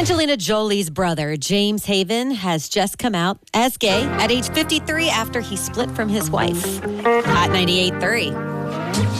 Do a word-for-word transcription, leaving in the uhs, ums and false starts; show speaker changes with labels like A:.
A: Angelina Jolie's brother, James Haven, has just come out as gay at age fifty-three after he split from his wife. Hot ninety-eight point three.